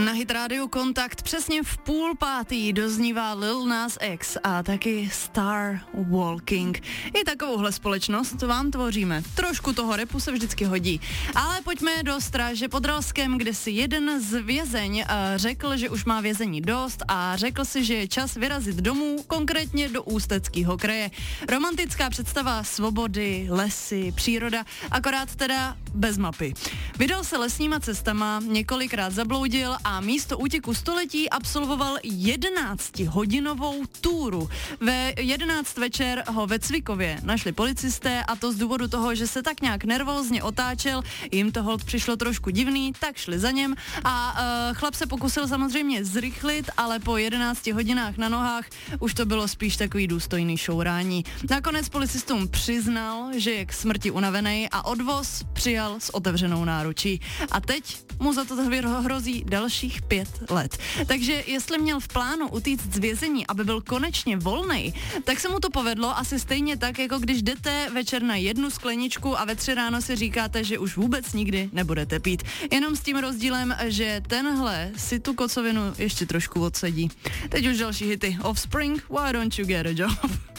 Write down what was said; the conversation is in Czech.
Na Hit Radio Kontakt přesně v 4:30 doznívá Lil Nas X a taky Star Walking. I takovouhle společnost vám tvoříme. Trošku toho rapu se vždycky hodí. Ale pojďme do Stráže pod Ralskem, kde si jeden z vězeň řekl, že už má vězení dost a řekl si, že je čas vyrazit domů, konkrétně do Ústeckého kraje. Romantická představa svobody, lesy, příroda, akorát teda bez mapy. Vydal se lesníma cestama, několikrát zabloudil a místo útěku století absolvoval 11hodinovou túru. Ve 11 večer ho ve Cvikově našli policisté a to z důvodu toho, že se tak nějak nervózně otáčel, jim to holt přišlo trošku divný, tak šli za něm a chlap se pokusil samozřejmě zrychlit, ale po 11 hodinách na nohách už to bylo spíš takový důstojný šourání. Nakonec policistům přiznal, že je k smrti unavený a odvoz přijal s otevřenou náručí. A teď mu za to hrozí dalších 5 let. Takže jestli měl v plánu utíct z vězení, aby byl konečně volnej, tak se mu to povedlo asi stejně tak, jako když jdete večer na 1 skleničku a ve 3 ráno si říkáte, že už vůbec nikdy nebudete pít. Jenom s tím rozdílem, že tenhle si tu kocovinu ještě trošku odsedí. Teď už další hity. Offspring, Why Don't You Get a Job?